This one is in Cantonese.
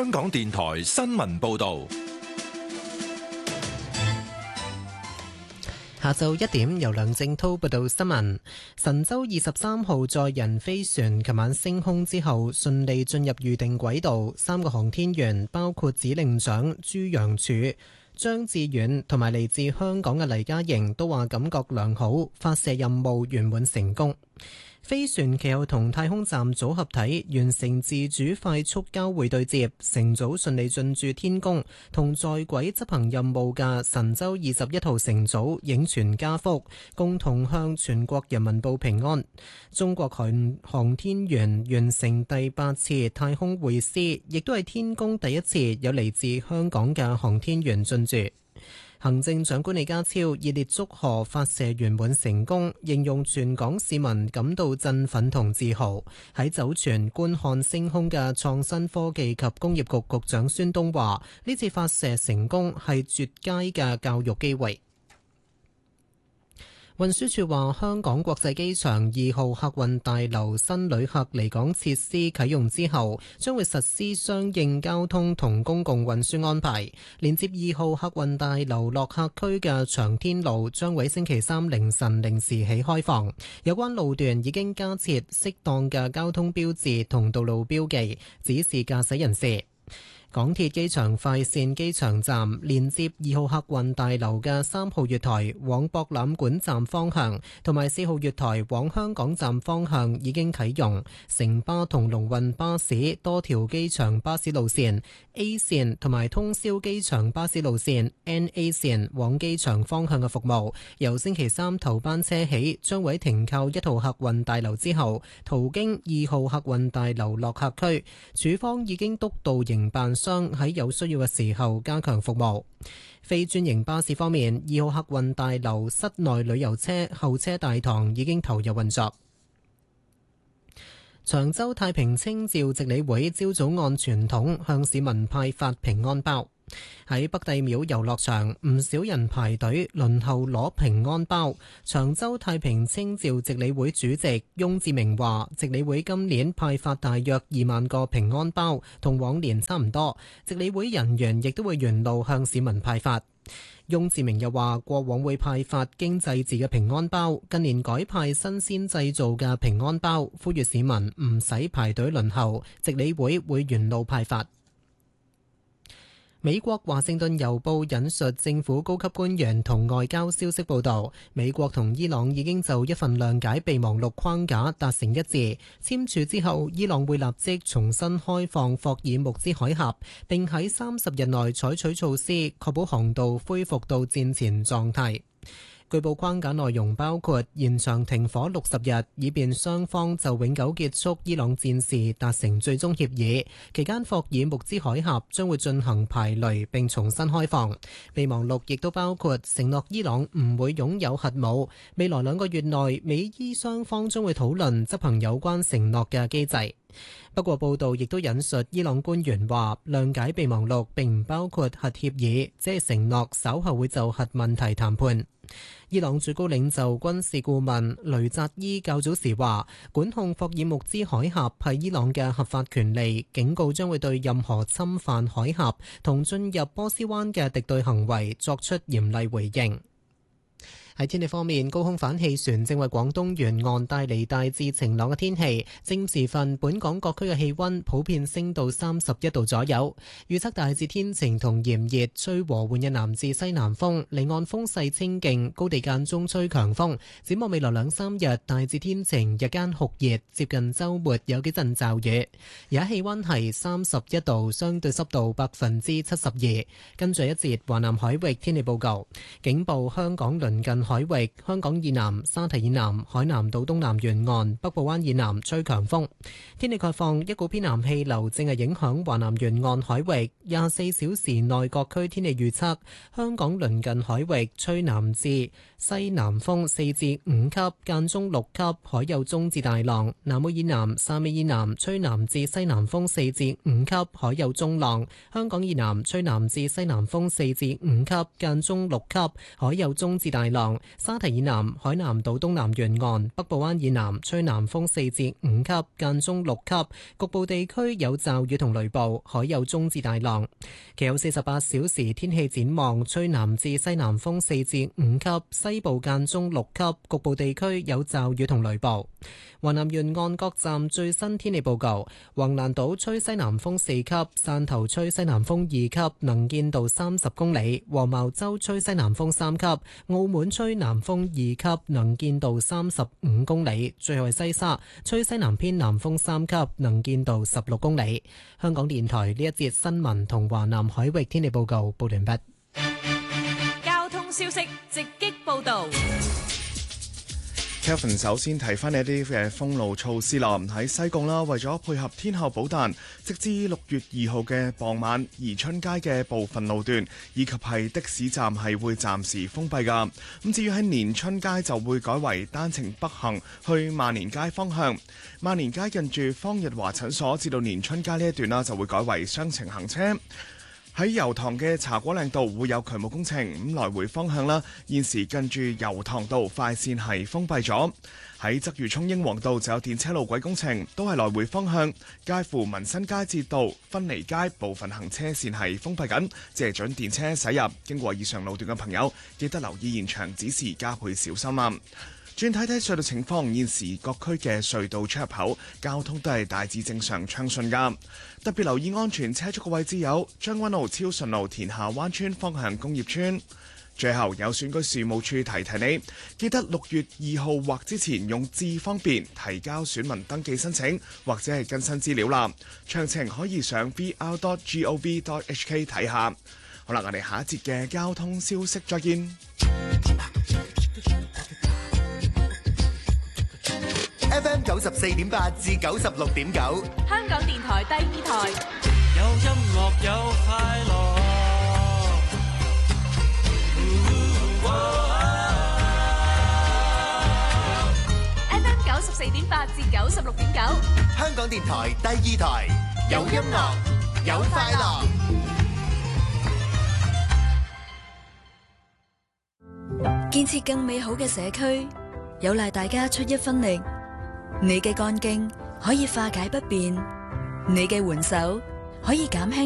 香港電台新聞報道。 下晝1點，由梁正滔報道新聞。神舟23號載人飛船琴晚升空之後，順利進入預定軌道。3個航天員包括指令長朱楊柱、張志遠同埋嚟自香港嘅黎嘉瑩都話感覺良好，發射任務圓滿成功。飛船其後同太空站組合體完成自主快速交會對接，乘組順利進駐天宮，同在軌執行任務嘅神舟21號乘組影全家福，共同向全國人民報平安。中國航天員完成第8次太空會師，亦都係天宮第一次有嚟自香港嘅航天員進駐。行政長官李家超熱烈祝賀發射圓滿成功，形容全港市民感到振奮同自豪。喺酒泉觀看升空嘅創新科技及工業局局長孫東話：呢次發射成功係絕佳嘅教育機會。運輸署話，香港國際機場2號客運大樓新旅客離港設施啟用之後，將會實施相應交通同公共運輸安排。連接2號客運大樓落客區嘅長天路將會星期三凌晨0時起開放。有關路段已經加設適當嘅交通標誌同道路標記，指示駕駛人士。港鐵機場快線機場站連接2號客運大樓嘅3號月台往博覽館站方向，同埋4號月台往香港站方向已經啟用。城巴同龍運巴士多條機場巴士路線 A 線同埋通宵機場巴士路線 NA 線往機場方向嘅服務，由星期三頭班車起，將會停靠1號客運大樓之後，途經2號客運大樓落客區。署方已經督導營辦商喺有需要嘅時候加強服務。非專營巴士方面，2號客運大樓室內旅遊車候車大堂已經投入運作。長洲太平清醮值理會朝早按傳統向市民派發平安包。喺北帝廟遊樂場，唔少人排隊輪候攞平安包。長洲太平清醮值理會主席翁志明話，值理會今年派發大約2萬個平安包，同往年差唔多。值理會人員亦都會沿路向市民派發。翁志明又話，過往會派發經製字嘅平安包，近年改派新鮮製造嘅平安包，呼籲市民唔使排隊輪候，值理會會沿路派發。美國華盛頓郵報引述政府高級官員同外交消息報道，美國同伊朗已經就一份諒解備忘錄框架達成一致，簽署之後，伊朗會立即重新開放霍爾木茲海峽，並喺30日內採取措施，確保航道恢復到戰前狀態。據報框架內容包括延長停火60日，以便雙方就永久結束伊朗戰事達成最終協議。期間霍爾木茲海峽將會進行排雷並重新開放。備忘錄亦都包括承諾伊朗唔會擁有核武。未來2個月內，美伊雙方將會討論執行有關承諾嘅機制。不過報道亦都引述伊朗官員話，諒解備忘錄並唔包括核協議，只係承諾稍後會就核問題談判。伊朗最高領袖軍事顧問雷扎伊較早時話，管控霍爾木茲海峽係伊朗嘅合法權利，警告將會對任何侵犯海峽同進入波斯灣嘅敵對行為作出嚴厲回應。喺天氣方面，高空反氣旋正為廣東沿岸帶嚟大致晴朗嘅天氣。正午時分，本港各區嘅氣溫普遍升到31度左右。預測大致天晴同炎熱，吹和緩嘅南至西南風，離岸風勢清勁，高地間中吹強風。展望未來2-3日，大致天晴，日間酷熱，接近週末有幾陣驟雨。而家氣溫係31度，相對濕度72%。跟住一節華南海域天氣報告，警報香港鄰近海域、香港以南、沙堤以南、海南島東南沿岸、北部灣以南吹強風。天氣概況，一股偏南氣流正係影響華南沿岸海域。24小時內各區天氣預測：香港鄰近海域吹南至西南風4至5級，間中6級，海有中至大浪。南澳以南、汕尾以南吹南至西南風4至5級，海有中浪。香港以南吹南至西南風4至5級，間中6級，海有中至大浪。 浪，沙堤以南海南島東南沿岸、北部灣以南吹南風4至5級，間中6級，局部地區有驟雨同雷暴，海有中至大浪。其後48小時天氣展望，吹南至西南風4至5級，西部間中6級，局部地區有驟雨同雷暴。華南沿岸各站最新天氣報告：橫瀾島吹西南風4級，汕頭吹西南風2級，能見度30公里；黃茅洲吹西南風3級，澳門吹南風2級，能見度35公里。最後係西沙吹西南偏南風3級，能見度16公里。香港電台呢一節新聞同華南海域天氣報告報完畢。 交通消息直擊報道。 Kevin 首先提翻你一啲嘅封路措施啦。喺西貢啦，為咗配合天后寶誕，直至6月2號嘅傍晚，宜春街嘅部分路段以及係的士站係會暫時封閉㗎。咁至於喺年春街就會改為單程北行去萬年街方向，萬年街近住方日華診所至到年春街呢一段啦，就會改為雙程行車。喺油塘嘅茶果嶺道會有渠務工程，咁來回方向啦，現時近住油塘道快線係封閉咗。喺鰂魚涌英皇道就有電車路軌工程，都係來回方向，介乎民新街至到芬尼街部分行車線係封閉緊，只係準電車駛入。經過以上路段嘅朋友，記得留意現場指示，加倍小心啦。轉睇睇隧道情況，現時各區嘅隧道出入口交通都係大致正常暢順㗎。特別留意安全車速嘅位置有將軍澳超順路田下灣村方向工業村。最後有選舉事務處提提你，記得6月2號或之前用智方便提交選民登記申請或者係更新資料啦。詳情可以上 vr.gov.hk 睇下。好啦，我哋下一節嘅交通消息再見。 FM 94.8至96.9， 香港電台第2台， 有音樂有快樂。 FM 94.8至96.9， 香港電台第2台，有音樂有快樂。 建設更美好嘅社區，有賴大家出一分力。你嘅幹勁可以化解不便，你嘅援手可以減輕